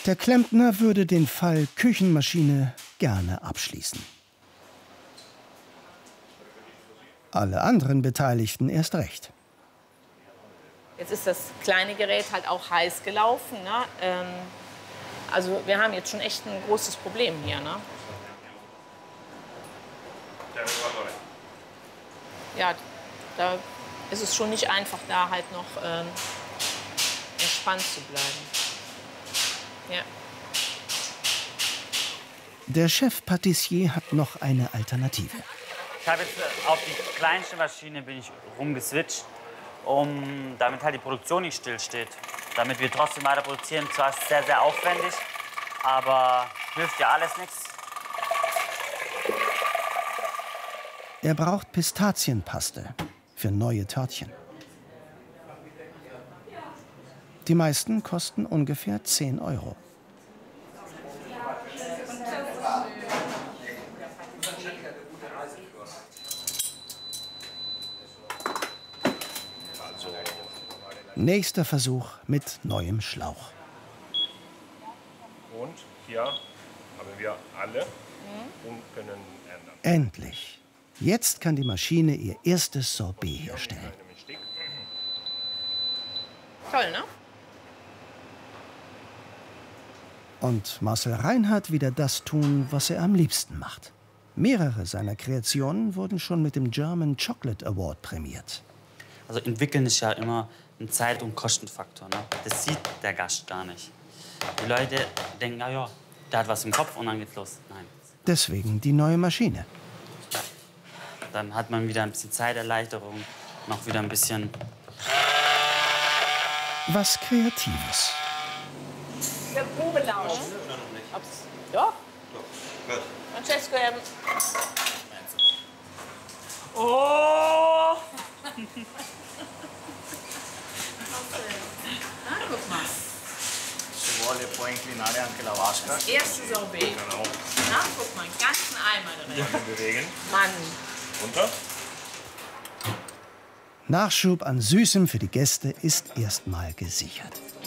Der Klempner würde den Fall Küchenmaschine gerne abschließen. Alle anderen Beteiligten erst recht. Jetzt ist das kleine Gerät halt auch heiß gelaufen. Ne? Also wir haben jetzt schon echt ein großes Problem hier. Ne? Ja, da ist es schon nicht einfach, da halt noch entspannt zu bleiben. Ja. Der Chef-Patissier hat noch eine Alternative. Ich habe jetzt auf die kleinste Maschine bin ich rumgeswitcht, damit halt die Produktion nicht stillsteht. Damit wir trotzdem weiter produzieren. Zwar ist es sehr, sehr aufwendig, aber hilft ja alles nichts. Er braucht Pistazienpaste für neue Törtchen. Die meisten kosten ungefähr 10 €. Nächster Versuch mit neuem Schlauch. Und hier haben wir alle und können ändern. Endlich. Jetzt kann die Maschine ihr erstes Sorbet herstellen. Toll, ne? Und Marcel Reinhardt wieder das tun, was er am liebsten macht. Mehrere seiner Kreationen wurden schon mit dem German Chocolate Award prämiert. Also entwickeln ist ja immer ein Zeit- und Kostenfaktor. Ne? Das sieht der Gast gar nicht. Die Leute denken, na ja, der hat was im Kopf und dann geht's los. Nein. Deswegen die neue Maschine. Dann hat man wieder ein bisschen Zeiterleichterung, noch wieder ein bisschen... Was Kreatives. Der Probelauf. Ja? Francesco, oh! Guck mal. Ci vuole poi inclinare anche la vasca. Das erste Sorbet. Genau. Na, guck mal, einen ganzen Eimer drin. Bewegen. Mann. Runter. Nachschub an Süßem für die Gäste ist erstmal gesichert.